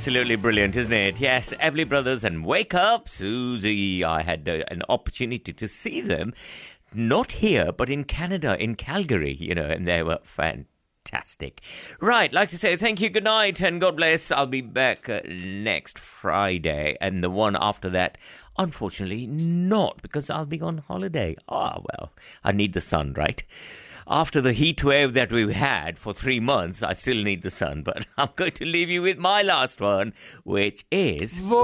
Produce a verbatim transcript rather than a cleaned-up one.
Absolutely brilliant, isn't it? Yes, Everly Brothers and Wake Up Susie. I had uh, an opportunity to see them, not here, but in Canada, in Calgary, you know, and they were fantastic. Right, like to say thank you, good night, and God bless. I'll be back uh, next Friday, and the one after that, unfortunately, not, because I'll be on holiday. Ah, well, I need the sun, right? After the heat wave that we've had for three months, I still need the sun. But I'm going to leave you with my last one, which is...